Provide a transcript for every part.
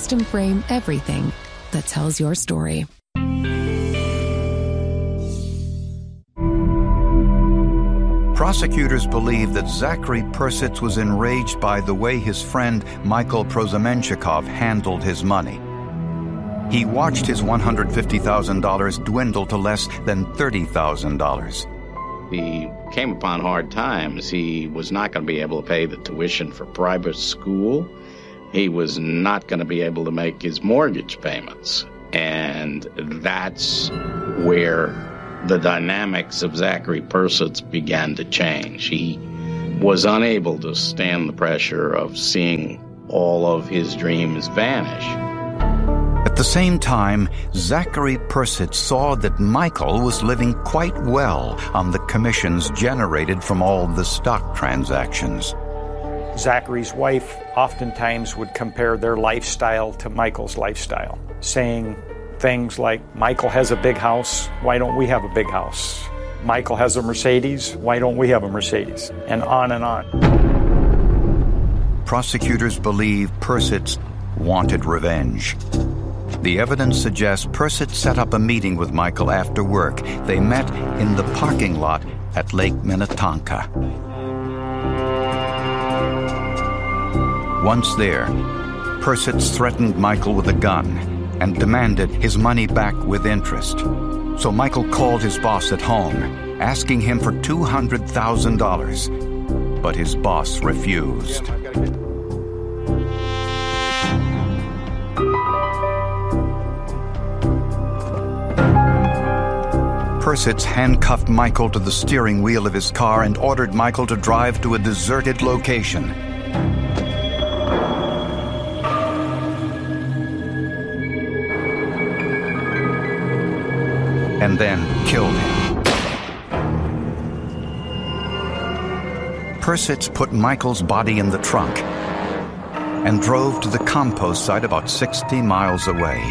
custom frame everything that tells your story. Prosecutors believe that Zachary Persitz was enraged by the way his friend Michael Prosemenchikov handled his money. He watched his $150,000 dwindle to less than $30,000. He came upon hard times. He was not going to be able to pay the tuition for private school. He was not going to be able to make his mortgage payments. And that's where the dynamics of Zachary Persitz began to change. He was unable to stand the pressure of seeing all of his dreams vanish. At the same time, Zachary Persitz saw that Michael was living quite well on the commissions generated from all the stock transactions. Zachary's wife oftentimes would compare their lifestyle to Michael's lifestyle, saying things like, Michael has a big house, why don't we have a big house? Michael has a Mercedes, why don't we have a Mercedes? And on and on. Prosecutors believe Persitz wanted revenge. The evidence suggests Persitz set up a meeting with Michael after work. They met in the parking lot at Lake Minnetonka. Once there, Persitz threatened Michael with a gun and demanded his money back with interest. So Michael called his boss at home, asking him for $200,000. But his boss refused. Persitz handcuffed Michael to the steering wheel of his car and ordered Michael to drive to a deserted location. And then killed him. Persitz put Michael's body in the trunk and drove to the compost site about 60 miles away.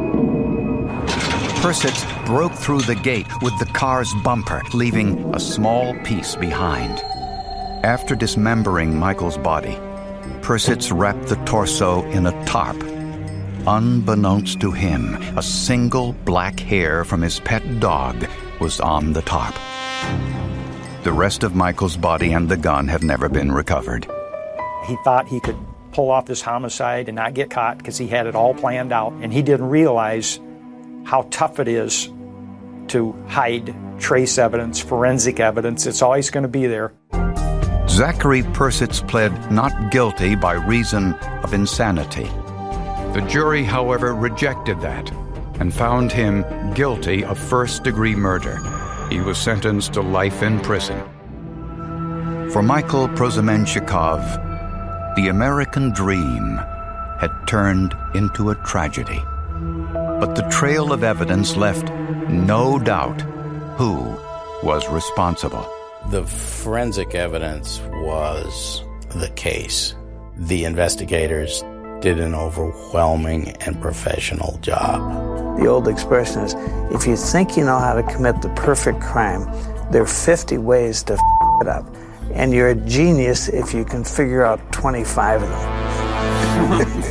Persitz broke through the gate with the car's bumper, leaving a small piece behind. After dismembering Michael's body, Persitz wrapped the torso in a tarp. Unbeknownst to him, a single black hair from his pet dog was on the tarp. The rest of Michael's body and the gun have never been recovered. He thought he could pull off this homicide and not get caught because he had it all planned out, and he didn't realize how tough it is to hide trace evidence, forensic evidence. It's always going to be there. Zachary Persitz pled not guilty by reason of insanity. The jury, however, rejected that and found him guilty of first-degree murder. He was sentenced to life in prison. For Michael Prosemenchikov, the American dream had turned into a tragedy. But the trail of evidence left no doubt who was responsible. The forensic evidence was the case. The investigators did an overwhelming and professional job. The old expression is, if you think you know how to commit the perfect crime, there are 50 ways to f it up. And you're a genius if you can figure out 25 of them.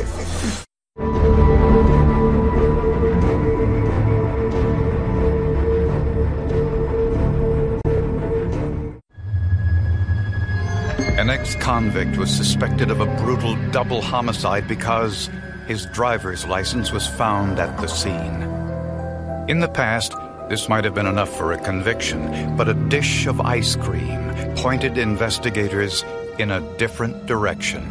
An ex-convict was suspected of a brutal double homicide because his driver's license was found at the scene. In the past, this might have been enough for a conviction, but a dish of ice cream pointed investigators in a different direction.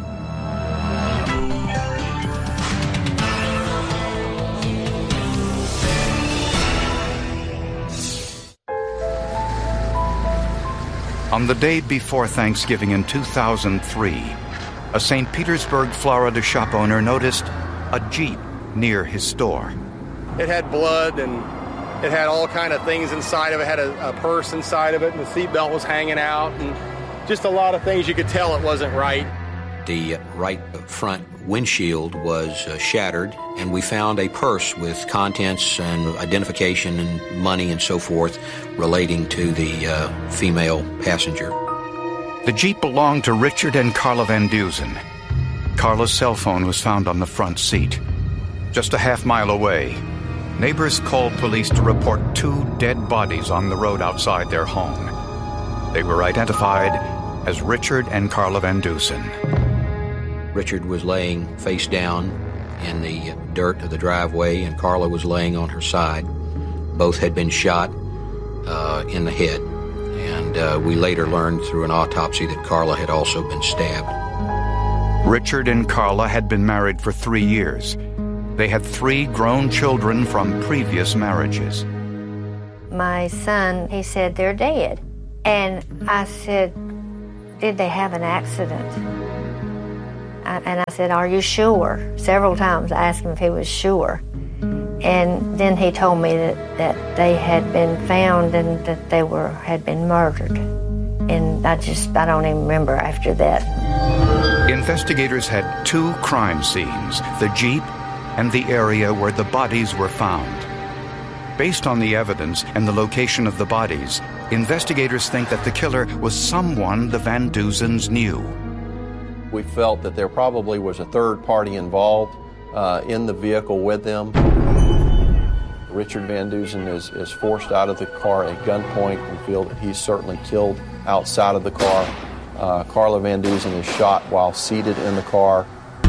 On the day before Thanksgiving in 2003, a St. Petersburg, Florida shop owner noticed a Jeep near his store. It had blood and it had all kind of things inside of it. It had a purse inside of it, and the seatbelt was hanging out, and just a lot of things you could tell it wasn't right. The right front windshield was shattered, and we found a purse with contents and identification and money and so forth relating to the female passenger. The Jeep belonged to Richard and Carla Van Dusen. Carla's cell phone was found on the front seat. Just a half-mile away, neighbors called police to report 2 dead bodies on the road outside their home. They were identified as Richard and Carla Van Dusen. Richard was laying face down in the dirt of the driveway, and Carla was laying on her side. Both had been shot in the head, and we later learned through an autopsy that Carla had also been stabbed. Richard and Carla had been married for 3 years. They had 3 grown children from previous marriages. My son, he said, they're dead. And I said, did they have an accident? And I said, are you sure? Several times I asked him if he was sure. And then he told me that they had been found and that they had been murdered. And I don't even remember after that. Investigators had 2 crime scenes, the Jeep and the area where the bodies were found. Based on the evidence and the location of the bodies, investigators think that the killer was someone the Van Dusens knew. We felt that there probably was a third party involved in the vehicle with them. Richard Van Dusen is forced out of the car at gunpoint. We feel that he's certainly killed outside of the car. Carla Van Dusen is shot while seated in the car.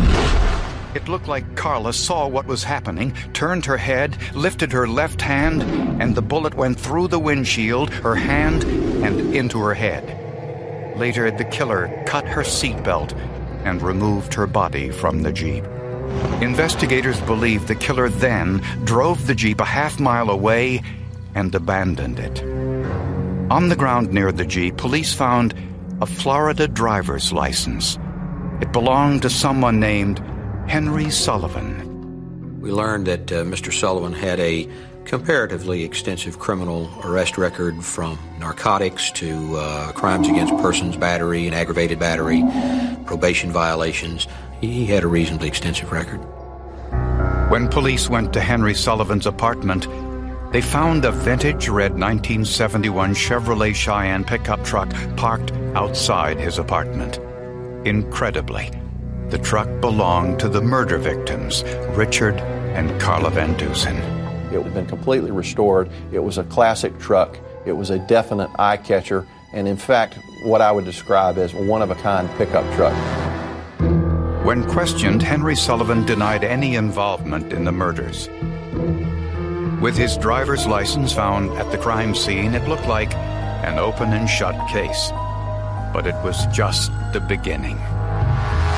It looked like Carla saw what was happening, turned her head, lifted her left hand, and the bullet went through the windshield, her hand, and into her head. Later, the killer cut her seatbelt and removed her body from the Jeep. Investigators believe the killer then drove the Jeep a half-mile away and abandoned it. On the ground near the Jeep, police found a Florida driver's license. It belonged to someone named Henry Sullivan. We learned that Mr. Sullivan had a comparatively extensive criminal arrest record, from narcotics to crimes against persons, battery and aggravated battery, probation violations. He had a reasonably extensive record. When police went to Henry Sullivan's apartment, they found a vintage red 1971 Chevrolet Cheyenne pickup truck parked outside his apartment. Incredibly, the truck belonged to the murder victims, Richard and Carla Van Dusen. It had been completely restored. It was a classic truck. It was a definite eye-catcher, and in fact, what I would describe as a one-of-a-kind pickup truck. When questioned, Henry Sullivan denied any involvement in the murders. With his driver's license found at the crime scene, it looked like an open and shut case. But it was just the beginning.